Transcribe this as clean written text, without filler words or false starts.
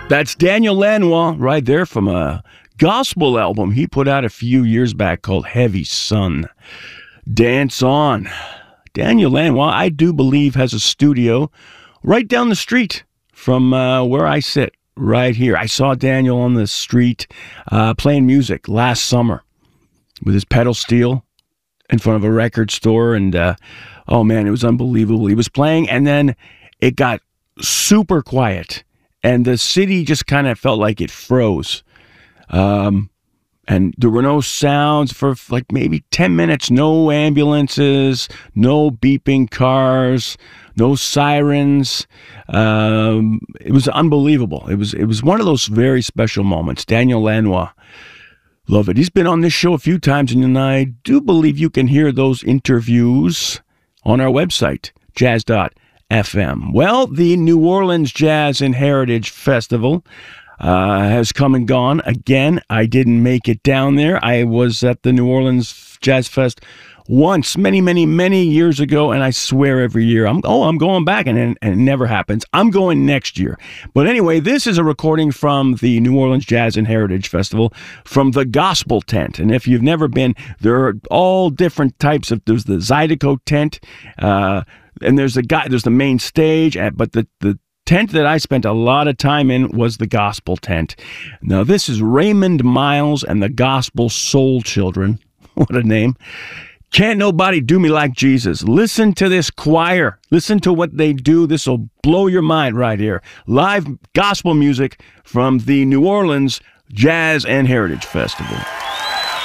That's Daniel Lanois right there from a gospel album he put out a few years back called Heavy Sun. Dance On. Daniel Lanois, I do believe, has a studio right down the street from where I sit, right here. I saw Daniel on the street playing music last summer with his pedal steel in front of a record store, and oh man, it was unbelievable. He was playing, and then it got super quiet, and the city just kind of felt like it froze. And there were no sounds for like maybe 10 minutes, no ambulances, no beeping cars, no sirens. It was unbelievable. It was one of those very special moments. Daniel Lanois, love it. He's been on this show a few times, and I do believe you can hear those interviews on our website, jazz.fm. Well, the New Orleans Jazz and Heritage Festival has come and gone again. I didn't make it down there. I was at the New Orleans Jazz Fest once, many years ago, and I swear every year, I'm going back, and it never happens. I'm going next year. But anyway, this is a recording from the New Orleans Jazz and Heritage Festival from the Gospel Tent. And if you've never been, there are all different types of, there's the Zydeco tent, and there's the main stage, but the tent that I spent a lot of time in was the Gospel Tent. Now, this is Raymond Miles and the Gospel Soul Children. What a name. Can't Nobody Do Me Like Jesus. Listen to this choir. Listen to what they do. This will blow your mind right here. Live gospel music from the New Orleans Jazz and Heritage Festival.